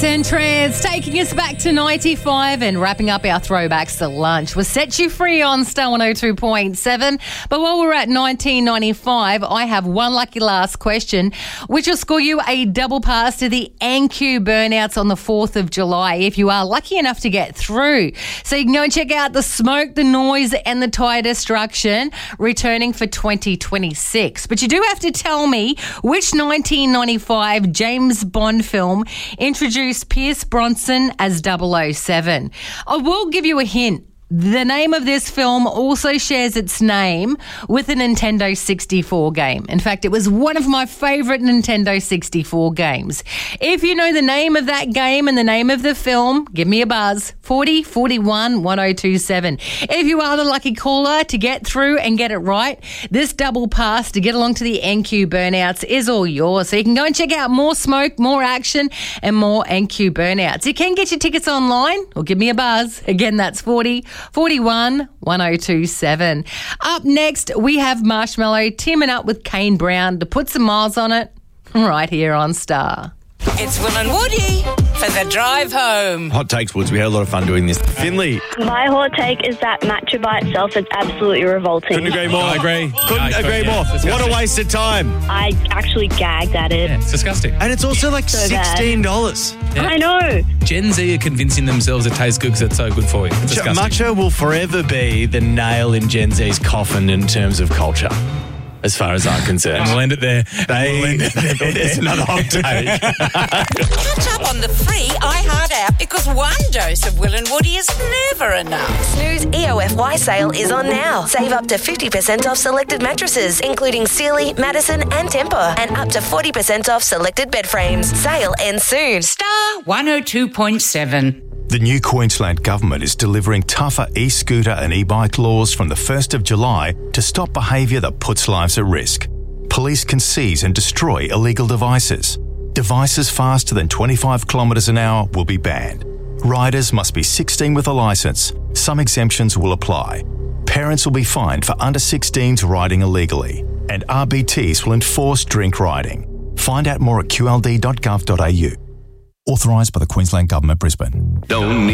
Lights and Trance, taking us back to 95 and wrapping up our throwbacks to lunch. We'll set you free on Star 102.7. But while we're at 1995, I have one lucky last question, which will score you a double pass to the NQ Burnouts on the 4th of July if you are lucky enough to get through. So you can go and check out The Smoke, The Noise and The Tire Destruction returning for 2026. But you do have to tell me which 1995 James Bond film introduced Pierce Brosnan as 007. I will give you a hint. The name of this film also shares its name with a Nintendo 64 game. In fact, it was one of my favourite Nintendo 64 games. If you know the name of that game and the name of the film, give me a buzz. 40 41 1027. If you are the lucky caller to get through and get it right, this double pass to get along to the NQ Burnouts is all yours. So you can go and check out more smoke, more action and more NQ Burnouts. You can get your tickets online or give me a buzz. Again, that's 40 41 1027. Up next, we have Marshmallow teaming up with Kane Brown to put some miles on it right here on Star. It's Will and Woody for the drive home. Hot takes, Woods. We had a lot of fun doing this. Finley. My hot take is that matcha by itself is absolutely revolting. Couldn't agree more. I agree. Couldn't agree more. What a waste of time. I actually gagged at it. Yeah, it's disgusting. And it's also like So bad. $16. Yeah. I know. Gen Z are convincing themselves it tastes good because it's so good for you. It's disgusting. Matcha will forever be the nail in Gen Z's coffin in terms of culture, as far as I'm concerned. We'll end it there. It's another hot take. Catch up on the free iHeart app because one dose of Will and Woody is never enough. Snooze EOFY sale is on now. Save up to 50% off selected mattresses, including Sealy, Madison and Tempur, and up to 40% off selected bed frames. Sale ends soon. Star 102.7. The new Queensland Government is delivering tougher e-scooter and e-bike laws from the 1st of July to stop behaviour that puts lives at risk. Police can seize and destroy illegal devices. Devices faster than 25 kilometres an hour will be banned. Riders must be 16 with a licence. Some exemptions will apply. Parents will be fined for under 16s riding illegally. And RBTs will enforce drink riding. Find out more at qld.gov.au. Authorised by the Queensland Government, Brisbane. Don't